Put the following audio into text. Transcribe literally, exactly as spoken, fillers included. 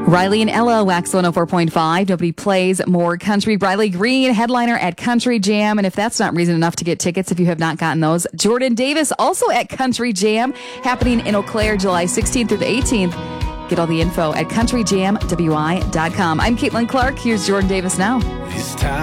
Riley and Ella, Wax one oh four point five. Nobody plays more country. Riley Green, headliner at Country Jam. And if that's not reason enough to get tickets, if you have not gotten those, Jordan Davis also at Country Jam, happening in Eau Claire, July sixteenth through the eighteenth. Get all the info at country jam w i dot com. I'm Caitlin Clark. Here's Jordan Davis now. It's time.